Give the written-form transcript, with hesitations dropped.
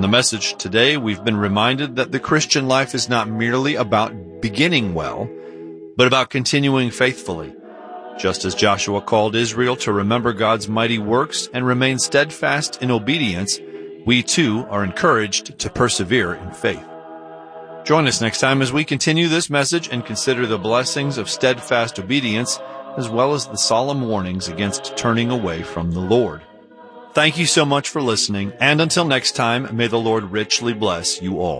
the message today, we've been reminded that the Christian life is not merely about beginning well, but about continuing faithfully. Just as Joshua called Israel to remember God's mighty works and remain steadfast in obedience, we too are encouraged to persevere in faith. Join us next time as we continue this message and consider the blessings of steadfast obedience, as well as the solemn warnings against turning away from the Lord. Thank you so much for listening, and until next time, may the Lord richly bless you all.